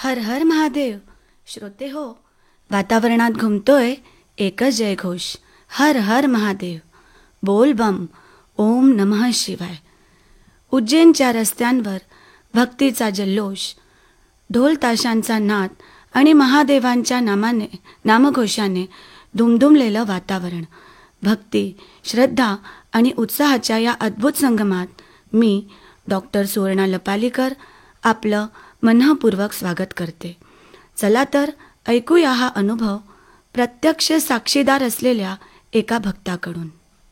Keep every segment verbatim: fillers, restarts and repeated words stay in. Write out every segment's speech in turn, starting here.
हर हर महादेव. श्रोते हो, वातावरणात घुमतोय एकच जयघोष, हर हर महादेव. बोल बम, ओम नमः शिवाय. उज्जैनच्या रस्त्यांवर भक्तीचा जल्लोष, ढोल ताशांचा नाद आणि महादेवांच्या नामाने नामघोषाने दुमदुमलेलं वातावरण. भक्ती, श्रद्धा आणि उत्साहाच्या या अद्भुत संगमात मी डॉक्टर सुवर्णा लपालीकर आपलं मनःपूर्वक स्वागत करते. चला तर ऐकूया हा अनुभव प्रत्यक्ष साक्षीदार असलेल्या एका भक्ताकडून.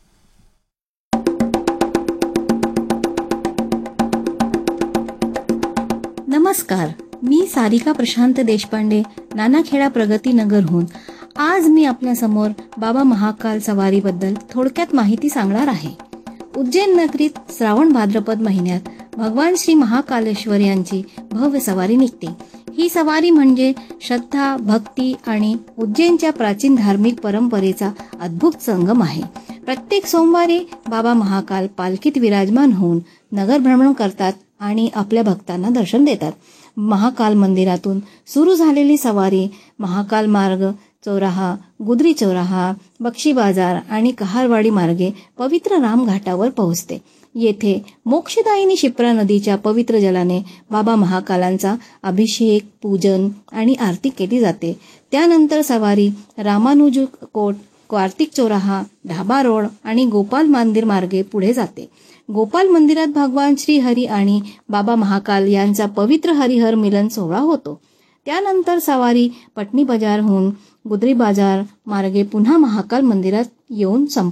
नमस्कार, मी सारिका प्रशांत देशपांडे, नानाखेडा प्रगतीनगरहून. आज मी आपल्यासमोर बाबा महाकाल सवारीबद्दल थोडक्यात माहिती सांगणार आहे. उज्जैन नगरीत श्रावण भाद्रपद महिन्यात भगवान श्री महाकालेश्वर यांची भव्य सवारी निघते. ही सवारी म्हणजे श्रद्धा, भक्ती आणि उज्जैनच्या प्राचीन धार्मिक परंपरेचा अद्भुत संगम आहे. प्रत्येक सोमवारी बाबा महाकाल पालखीत विराजमान होऊन नगर भ्रमण करतात आणि आपल्या भक्तांना दर्शन देतात. महाकाल मंदिरातून सुरू झालेली सवारी महाकाल मार्ग, चौराहा, गुदरी चौराहा, बक्षी बाजार आणि कहारवाडी मार्गे पवित्र रामघाटावर पोहोचते. येथे मोक्षदायिनी क्षिप्रा नदीच्या पवित्र जलाने बाबा महाकालांचा अभिषेक, पूजन आणि आरती केली जाते. त्यानंतर सवारी रामानुज कोट, कार्तिक चौराहा, ढाबा रोड आणि गोपाल मंदिर मार्गे पुढे जाते. गोपाल मंदिरात भगवान श्री हरी आणि बाबा महाकाल यांचा पवित्र हरिहर मिलन सोहळा होतो. त्यानंतर सवारी पटनी बाजारहून गुदरी बाजार मार्गे पुन्हा महाकाल मंदिरात येऊन संप